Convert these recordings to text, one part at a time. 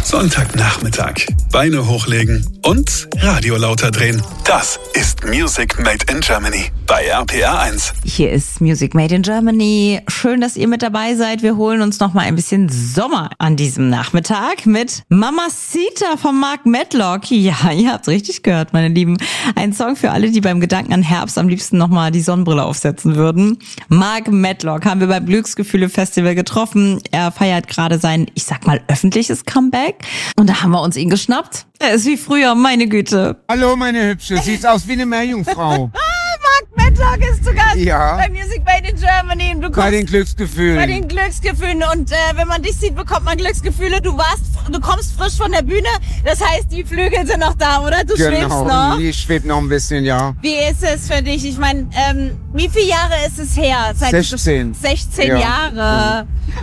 Sonntagnachmittag. Beine hochlegen und Radio lauter drehen. Das ist Music Made in Germany bei RPR 1. Hier ist Music Made in Germany. Schön, dass ihr mit dabei seid. Wir holen uns noch mal ein bisschen Sommer an diesem Nachmittag mit Mamacita von Mark Medlock. Ja, ihr habt's richtig gehört, meine Lieben. Ein Song für alle, die beim Gedanken an Herbst am liebsten noch mal die Sonnenbrille aufsetzen würden. Mark Medlock haben wir beim Glücksgefühle-Festival getroffen. Er feiert gerade sein, ich sag mal, öffentliches Comeback. Und da haben wir uns ihn geschnappt. Er ist wie früher, meine Güte. Hallo, meine Hübsche. Sieht aus wie eine Meerjungfrau. Mark Medlock ist zu Gast bei Music Made in Germany. Und du bei den Glücksgefühlen. Bei den Glücksgefühlen. Und wenn man dich sieht, bekommt man Glücksgefühle. Du kommst frisch von der Bühne. Das heißt, die Flügel sind noch da, oder? Du schwebst noch. Ich schwebe noch ein bisschen, ja. Wie ist es für dich? Ich meine, wie viele Jahre ist es her? 16. 16 Jahre.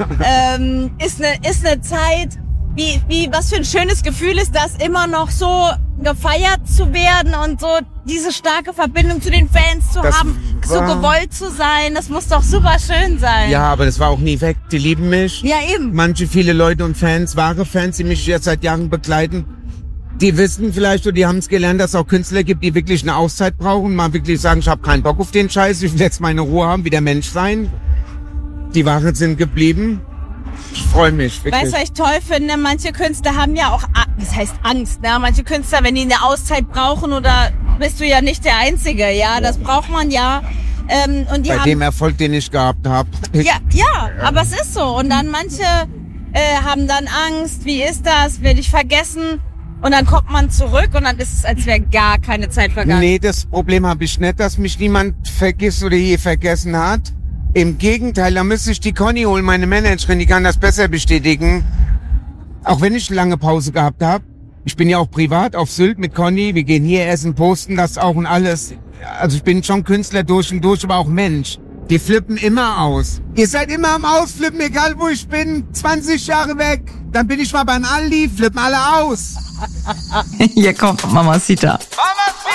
Ist eine Zeit... was für ein schönes Gefühl ist das, immer noch so gefeiert zu werden und so diese starke Verbindung zu den Fans zu haben, so gewollt zu sein. Das muss doch super schön sein. Ja, aber das war auch nie weg. Die lieben mich. Ja, eben. Viele Leute und Fans, wahre Fans, die mich jetzt seit Jahren begleiten, die wissen vielleicht oder die haben es gelernt, dass es auch Künstler gibt, die wirklich eine Auszeit brauchen, mal wirklich sagen, ich habe keinen Bock auf den Scheiß, ich will jetzt meine Ruhe haben, wie der Mensch sein. Die Wahrheit sind geblieben. Ich freue mich, wirklich. Weißt du, was ich toll finde? Manche Künstler haben ja auch, was heißt Angst, ne? Manche Künstler, wenn die eine Auszeit brauchen, oder bist du ja nicht der Einzige, ja? Das braucht man ja. Und die bei dem Erfolg, den ich gehabt habe. Ja, aber es ist so. Und dann manche haben dann Angst, wie ist das? Will ich vergessen? Und dann kommt man zurück und dann ist es, als wäre gar keine Zeit vergangen. Nee, das Problem habe ich nicht, dass mich niemand vergisst oder je vergessen hat. Im Gegenteil, da müsste ich die Conny holen, meine Managerin, die kann das besser bestätigen. Auch wenn ich eine lange Pause gehabt habe. Ich bin ja auch privat auf Sylt mit Conny. Wir gehen hier essen, posten das auch und alles. Also ich bin schon Künstler durch und durch, aber auch Mensch. Die flippen immer aus. Ihr seid immer am Ausflippen, egal wo ich bin. 20 Jahre weg. Dann bin ich mal beim Aldi, flippen alle aus. Hier kommt Mamacita. Mamacita!